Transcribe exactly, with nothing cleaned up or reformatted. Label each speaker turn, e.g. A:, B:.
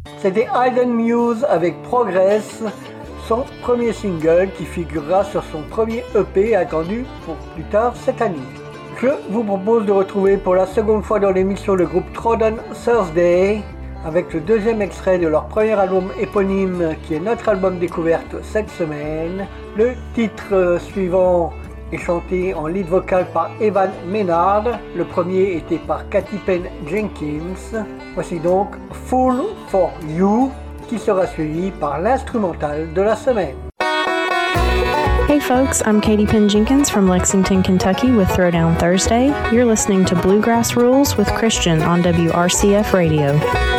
A: C'était Hayden Muse avec Progress, son premier single qui figurera sur son premier E P attendu pour plus tard cette année. Je vous propose de retrouver pour la seconde fois dans l'émission le groupe Trodden Thursday avec le deuxième extrait de leur premier album éponyme qui est notre album découverte cette semaine. Le titre suivant est chanté en lead vocal par Evan Maynard, le premier était par Katy Penn Jenkins. Voici donc Fool for You qui sera suivi par l'instrumental de la semaine.
B: Hey folks, I'm Katy Penn Jenkins from Lexington, Kentucky with Throwdown Thursday. You're listening to Bluegrass Rules with Christian on W R C F Radio.